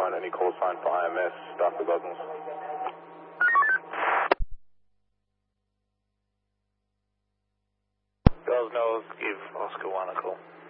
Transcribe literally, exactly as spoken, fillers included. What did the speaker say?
one, any call sign for I M S, Doctor Buggles? Girls knows, give Oscar one a call.